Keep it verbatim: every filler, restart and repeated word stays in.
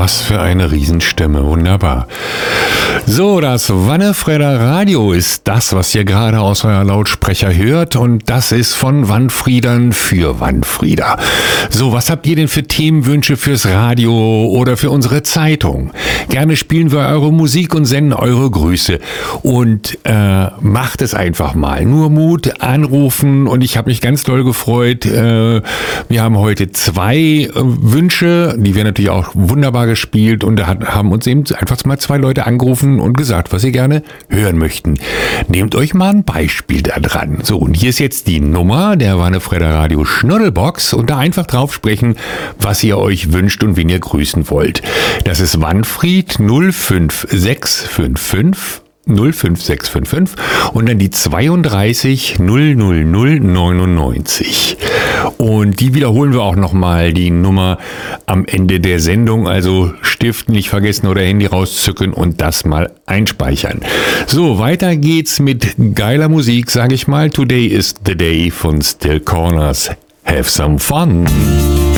was für eine Riesenstimme. Wunderbar. So, das Wannefredder Radio ist das, was ihr gerade aus eurer Lautsprecher hört. Und das ist von Wannfriedern für Wannfrieder. So, was habt ihr denn für Themenwünsche fürs Radio oder für unsere Zeitung? Gerne spielen wir eure Musik und senden eure Grüße. Und äh, macht es einfach mal. Nur Mut, anrufen. Und ich habe mich ganz doll gefreut. Äh, wir haben heute zwei äh, Wünsche, die werden natürlich auch wunderbar gespielt. Und da hat, haben uns eben einfach mal zwei Leute angerufen und gesagt, was sie gerne hören möchten. Nehmt euch mal ein Beispiel da dran. So, und hier ist jetzt die Nummer der Wannefredder Radio Schnuddelbox und da einfach drauf sprechen, was ihr euch wünscht und wen ihr grüßen wollt. Das ist Wanfried null fünf sechs fünf fünf null fünf sechs fünf fünf und dann die zweiunddreißig null null null neunundneunzig. Und die wiederholen wir auch nochmal, die Nummer am Ende der Sendung. Also Stift nicht vergessen oder Handy rauszücken und das mal einspeichern. So, weiter geht's mit geiler Musik, sage ich mal. Today is the day von Still Corners. Have some fun!